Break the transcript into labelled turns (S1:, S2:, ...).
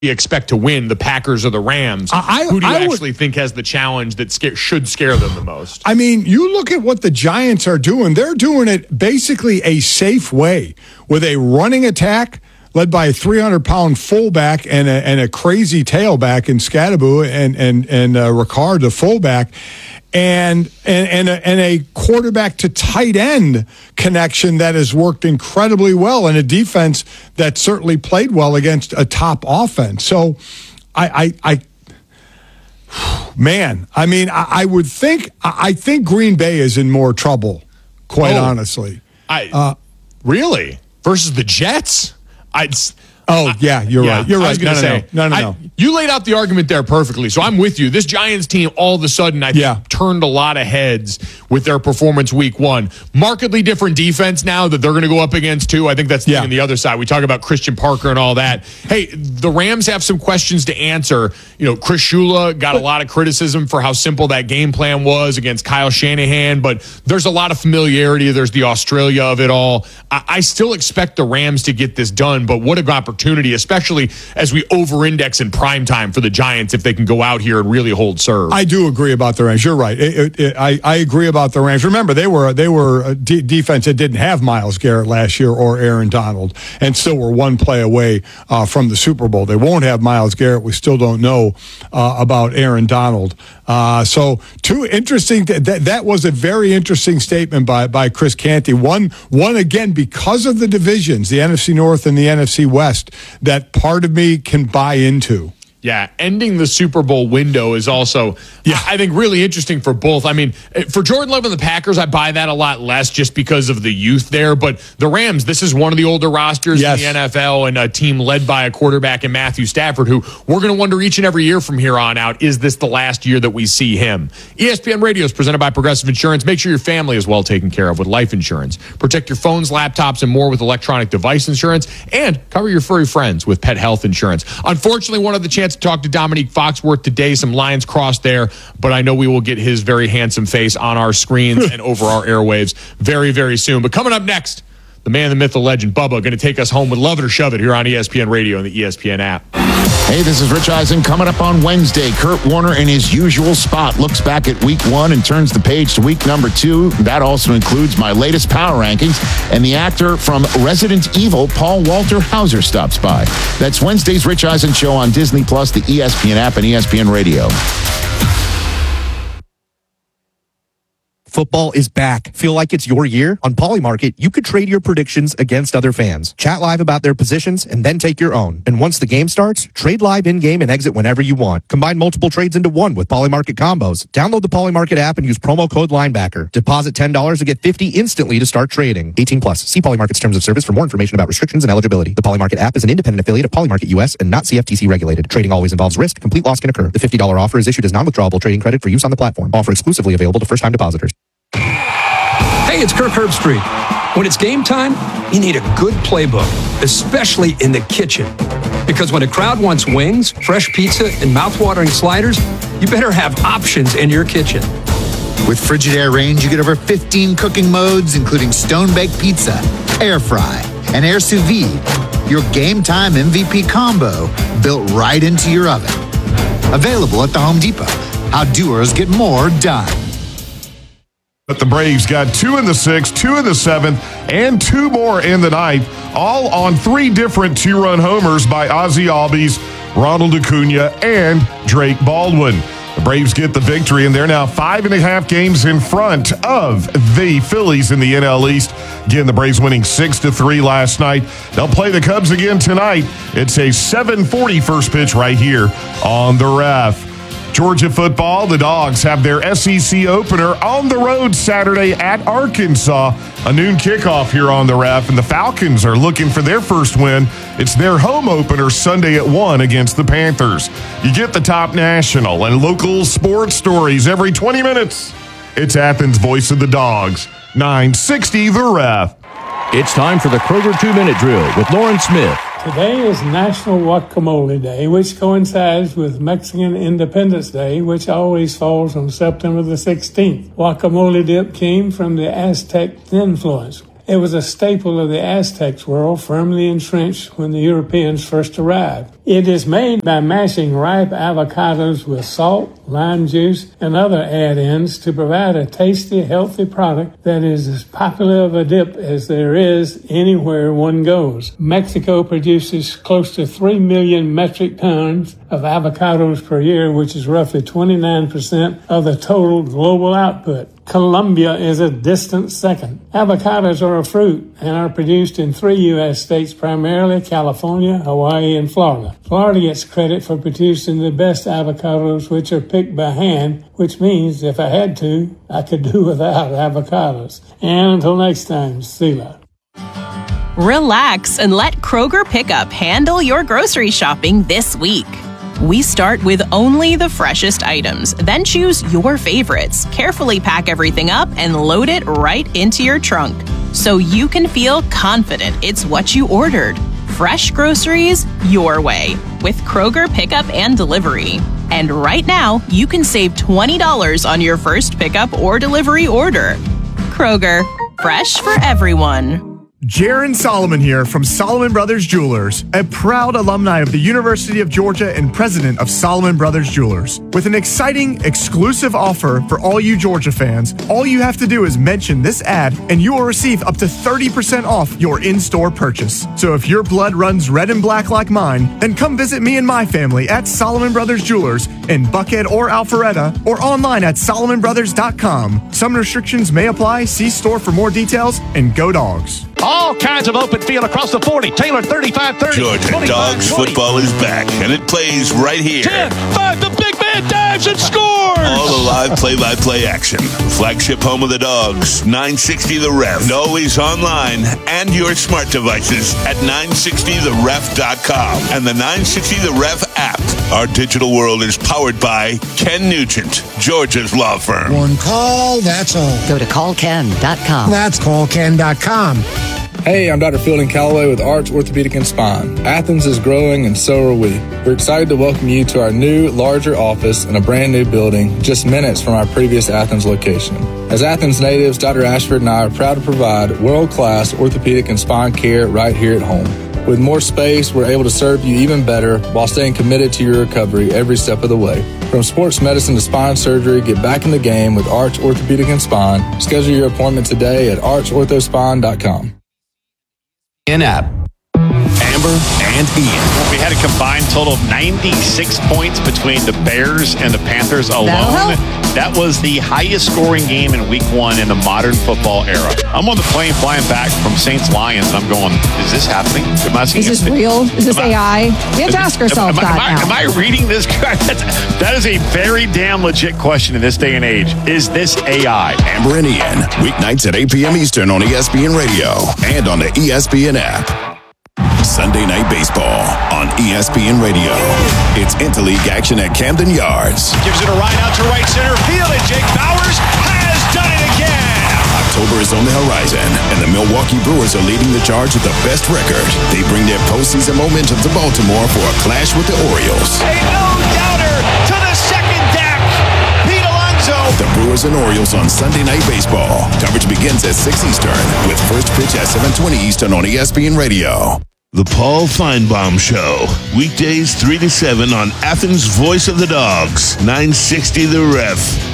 S1: you expect to win, the Packers or the Rams? Who do you actually think has the challenge that should scare them the most?
S2: I mean, you look at what the Giants are doing. They're doing it basically a safe way with a running attack led by a 300-pound fullback and a crazy tailback in Scadaboo and Ricard, the fullback, and a quarterback to tight end connection that has worked incredibly well, and a defense that certainly played well against a top offense. So, I would think I think Green Bay is in more trouble, quite honestly.
S1: Really? Versus the Jets?
S2: Yeah, you're right. You're right.
S1: I was going to say,
S2: no.
S1: You laid out the argument there perfectly, so I'm with you. This Giants team, all of a sudden, I think, turned a lot of heads with their performance week one. Markedly different defense now that they're going to go up against, too. I think that's on the other side. We talk about Christian Parker and all that. Hey, the Rams have some questions to answer. You know, Chris Shula got a lot of criticism for how simple that game plan was against Kyle Shanahan, but there's a lot of familiarity. There's the Australia of it all. I still expect the Rams to get this done, but what an opportunity, especially as we over-index in prime time for the Giants if they can go out here and really hold serve.
S2: I do agree about the Rams. You're right. I agree about the Rams. Remember, they were a defense that didn't have Myles Garrett last year or Aaron Donald, and still were one play away from the Super Bowl. They won't have Myles Garrett. We still don't know about Aaron Donald. So, too interesting. That was a very interesting statement by Chris Canty. One again, because of the divisions, the NFC North and the NFC West, that part of me can buy into.
S1: Yeah, ending the Super Bowl window is also, I think, really interesting for both. I mean, for Jordan Love and the Packers, I buy that a lot less just because of the youth there. But the Rams, this is one of the older rosters in the NFL, and a team led by a quarterback in Matthew Stafford, who we're going to wonder each and every year from here on out, is this the last year that we see him? ESPN Radio is presented by Progressive Insurance. Make sure your family is well taken care of with life insurance. Protect your phones, laptops, and more with electronic device insurance. And cover your furry friends with pet health insurance. Unfortunately, one of the chance to talk to Dominique Foxworth today. Some lines crossed there, but I know we will get his very handsome face on our screens and over our airwaves very, very soon. But coming up next, the man, the myth, the legend, Bubba, going to take us home with Love It or Shove It here on ESPN Radio and the ESPN app.
S3: Hey, this is Rich Eisen. Coming up on Wednesday, Kurt Warner in his usual spot looks back at week one and turns the page to week number 2. That also includes my latest power rankings, and the actor from Resident Evil, Paul Walter Hauser, stops by. That's Wednesday's Rich Eisen Show on Disney+, the ESPN app, and ESPN Radio.
S4: Football is back. Feel like it's your year? On Polymarket, you could trade your predictions against other fans. Chat live about their positions and then take your own. And once the game starts, trade live in-game and exit whenever you want. Combine multiple trades into one with Polymarket combos. Download the Polymarket app and use promo code LINEBACKER. Deposit $10 to get $50 instantly to start trading. 18 plus. See Polymarket's terms of service for more information about restrictions and eligibility. The Polymarket app is an independent affiliate of Polymarket US and not CFTC regulated. Trading always involves risk. Complete loss can occur. The $50 offer is issued as non-withdrawable trading credit for use on the platform. Offer exclusively available to first-time depositors.
S5: Hey, it's Kirk Herbstreit. When it's game time, you need a good playbook, especially in the kitchen. Because when a crowd wants wings, fresh pizza, and mouthwatering sliders, you better have options in your kitchen.
S6: With Frigidaire Range, you get over 15 cooking modes, including stone-baked pizza, air fry, and air sous vide. Your game time MVP combo built right into your oven. Available at the Home Depot. How doers get more done.
S7: But the Braves got 2 in the 6th, 2 in the 7th, and 2 more in the 9th, all on 3 different 2-run homers by Ozzie Albies, Ronald Acuna, and Drake Baldwin. The Braves get the victory, and they're now 5.5 games in front of the Phillies in the NL East. Again, the Braves winning 6-3 last night. They'll play the Cubs again tonight. It's a 7:40 first pitch right here on the Ref. Georgia football, the Dogs have their SEC opener on the road Saturday at Arkansas. A noon kickoff here on the Ref, and the Falcons are looking for their first win. It's their home opener Sunday at 1 against the Panthers. You get the top national and local sports stories every 20 minutes. It's Athens' voice of the Dogs, 960 The Ref.
S8: It's time for the Kroger 2-Minute Drill with Lauren Smith.
S9: Today is National Guacamole Day, which coincides with Mexican Independence Day, which always falls on September the 16th. Guacamole dip came from the Aztec influence. It was a staple of the Aztecs world, firmly entrenched when the Europeans first arrived. It is made by mashing ripe avocados with salt, lime juice, and other add-ins to provide a tasty, healthy product that is as popular of a dip as there is anywhere one goes. Mexico produces close to 3 million metric tons of avocados per year, which is roughly 29% of the total global output. Colombia is a distant second. Avocados are a fruit and are produced in 3 U.S. states, primarily California, Hawaii, and Florida. Florida gets credit for producing the best avocados, which are picked by hand, which means if I had to, I could do without avocados. And until next time, Sela.
S10: Relax and let Kroger Pickup handle your grocery shopping this week. We start with only the freshest items, then choose your favorites, carefully pack everything up, and load it right into your trunk, so you can feel confident it's what you ordered. Fresh groceries your way with Kroger Pickup and Delivery. And right now, you can save $20 on your first pickup or delivery order. Kroger, fresh for everyone.
S11: Jaron Solomon here from Solomon Brothers Jewelers, a proud alumni of the University of Georgia and president of Solomon Brothers Jewelers. With an exciting, exclusive offer for all you Georgia fans, all you have to do is mention this ad and you will receive up to 30% off your in-store purchase. So if your blood runs red and black like mine, then come visit me and my family at Solomon Brothers Jewelers in Buckhead or Alpharetta, or online at solomonbrothers.com. Some restrictions may apply. See store for more details, and go Dogs.
S8: All kinds of open field across the 40. Taylor 35-30.
S12: Georgia Dogs football is back, and it plays right here.
S8: 10-5, the big man dives and scores!
S12: All the live play-by-play action. Flagship home of the Dogs, 960 The Ref. And always online and your smart devices at 960theref.com and the 960 The Ref app. Our digital world is powered by Ken Nugent, Georgia's law firm.
S13: One call, that's all.
S14: Go to callken.com.
S13: That's callken.com.
S15: Hey, I'm Dr. Fielding Calloway with Arch Orthopedic and Spine. Athens is growing and so are we. We're excited to welcome you to our new, larger office in a brand new building just minutes from our previous Athens location. As Athens natives, Dr. Ashford and I are proud to provide world-class orthopedic and spine care right here at home. With more space, we're able to serve you even better while staying committed to your recovery every step of the way. From sports medicine to spine surgery, get back in the game with Arch Orthopedic and Spine. Schedule your appointment today at archorthospine.com.
S16: In-app. Amber and Ian. We had a combined total of 96 points between the Bears and the Panthers alone. That was the highest scoring game in week 1 in the modern football era. I'm on the plane flying back from Saints-Lions, and I'm going, is this happening?
S17: Is this real? Is this AI? We have to ask ourselves that now.
S16: Am I reading this correct? That is a very damn legit question in this day and age. Is this AI?
S18: Amber and Ian, weeknights at 8 p.m. Eastern on ESPN Radio and on the ESPN app. Sunday Night Baseball on ESPN Radio. It's interleague action at Camden Yards.
S19: Gives it a ride out to right center field, and Jake Bauers has done it again.
S18: October is on the horizon, and the Milwaukee Brewers are leading the charge with the best record. They bring their postseason momentum to Baltimore for a clash with the Orioles.
S19: A no-doubter to the second deck. Pete Alonso.
S18: The Brewers and Orioles on Sunday Night Baseball. Coverage begins at 6 Eastern with first pitch at 7:20 Eastern on ESPN Radio.
S12: The Paul Feinbaum Show, weekdays 3 to 7 on Athens' Voice of the Dogs, 960 The Ref.